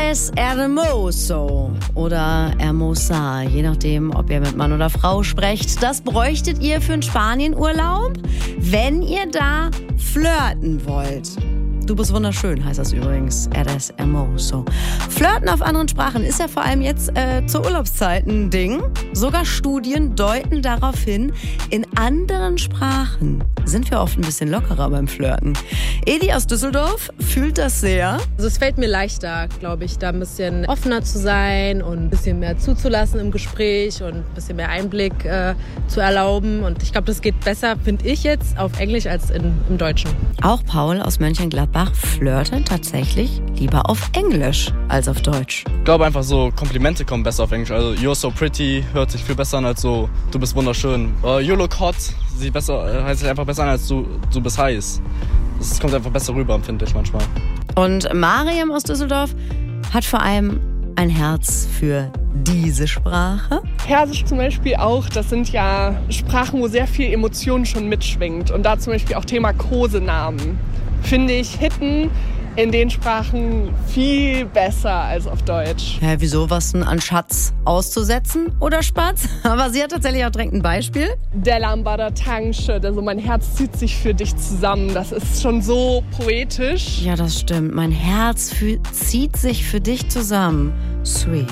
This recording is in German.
Es hermoso oder hermosa, je nachdem, ob ihr mit Mann oder Frau sprecht. Das bräuchtet ihr für einen Spanienurlaub, wenn ihr da flirten wollt. Du bist wunderschön, heißt das übrigens. Eres hermoso. Flirten auf anderen Sprachen ist ja vor allem jetzt zur Urlaubszeit ein Ding. Sogar Studien deuten darauf hin, in anderen Sprachen sind wir oft ein bisschen lockerer beim Flirten. Edi aus Düsseldorf fühlt das sehr. Also es fällt mir leichter, glaube ich, da ein bisschen offener zu sein und ein bisschen mehr zuzulassen im Gespräch und ein bisschen mehr Einblick zu erlauben. Und ich glaube, das geht besser, finde ich jetzt, auf Englisch als im Deutschen. Auch Paul aus Mönchengladbach flirtet tatsächlich lieber auf Englisch als auf Deutsch. Ich glaube einfach so, Komplimente kommen besser auf Englisch. Also you're so pretty hört sich viel besser an als so, du bist wunderschön. You look hot hört sich einfach besser an als du bist heiß. Das kommt einfach besser rüber, finde ich manchmal. Und Mariam aus Düsseldorf hat vor allem ein Herz für diese Sprache. Persisch zum Beispiel auch, das sind ja Sprachen, wo sehr viel Emotion schon mitschwingt. Und da zum Beispiel auch Thema Kosenamen. Finde ich hitten in den Sprachen viel besser als auf Deutsch. Ja, wieso was denn an Schatz auszusetzen oder Spatz? Aber sie hat tatsächlich auch direkt ein Beispiel. Der Lambada Tangsche, also mein Herz zieht sich für dich zusammen. Das ist schon so poetisch. Ja, das stimmt. Mein Herz zieht sich für dich zusammen. Sweet.